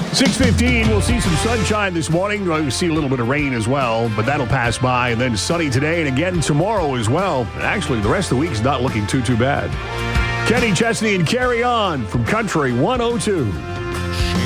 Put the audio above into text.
6:15, we'll see some sunshine this morning. We'll see a little bit of rain as well, but that'll pass by. And then sunny today and again tomorrow as well. And actually, the rest of the week's not looking too bad. Kenny Chesney and Carry On from Country 102.